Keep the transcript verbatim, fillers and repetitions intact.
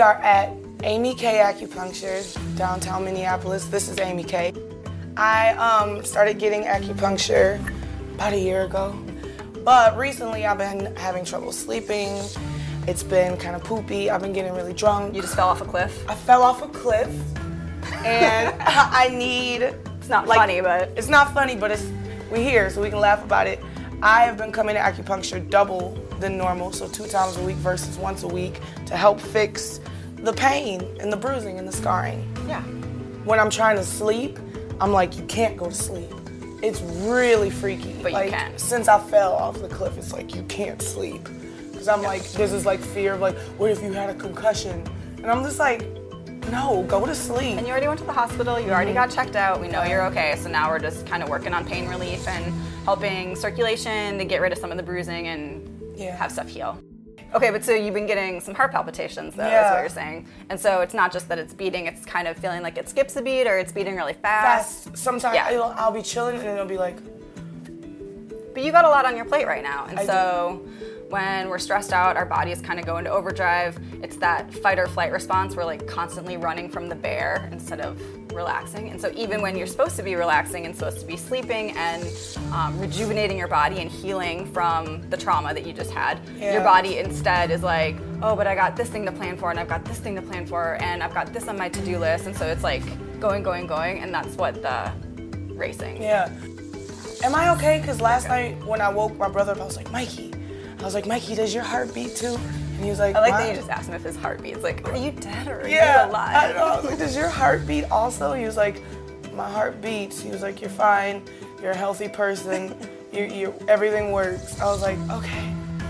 are at Amy K Acupuncture, downtown Minneapolis. This is Amy K. I um, started getting acupuncture about a year ago, but recently I've been having trouble sleeping. It's been kind of poopy. I've been getting really drunk. You just fell off a cliff? I fell off a cliff, and I need... It's not like, funny, but... It's not funny, but it's we're here, so we can laugh about it. I have been coming to acupuncture double than normal, so two times a week versus once a week, to help fix the pain and the bruising and the scarring. Yeah. When I'm trying to sleep, I'm like, you can't go to sleep. It's really freaky. But like, you can. Since I fell off the cliff, it's like, you can't sleep. Because I'm like, there's this like fear of like, what if you had a concussion? And I'm just like, no, go to sleep. And you already went to the hospital, you already got checked out, we know you're okay, so now we're just kind of working on pain relief and helping circulation to get rid of some of the bruising and yeah. have stuff heal. Okay, but so you've been getting some heart palpitations though, yeah. is what you're saying. And so it's not just that it's beating, it's kind of feeling like it skips a beat or it's beating really fast. Fast. Sometimes yeah. I'll, I'll be chilling and it'll be like... But you got a lot on your plate right now, and I so do. when we're stressed out, our bodies kind of go into overdrive. It's that fight or flight response. We're like constantly running from the bear instead of relaxing. And so even when you're supposed to be relaxing and supposed to be sleeping and um, rejuvenating your body and healing from the trauma that you just had, yeah. your body instead is like, oh, but I got this thing to plan for, and I've got this thing to plan for, and I've got this on my to-do list. And so it's like going, going, going, and that's what the racing. Yeah. Am I okay? Because last night when I woke my brother up, I was like, Mikey. I was like, Mikey, does your heart beat too? And he was like, I like "Mine." that you just asked him if his heart beats. Like, are you dead or are yeah, you alive? I know. I was like, does your heart beat also? He was like, my heart beats. He was like, you're fine. You're a healthy person. you, you, everything works. I was like, okay.